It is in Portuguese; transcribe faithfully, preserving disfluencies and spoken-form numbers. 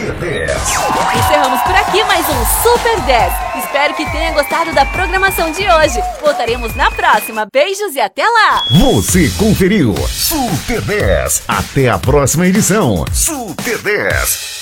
Super dez. Encerramos por aqui mais um Super dez. Espero que tenha gostado da programação de hoje. Voltaremos na próxima. Beijos e até lá! Você conferiu Super dez. Até a próxima edição. Super dez.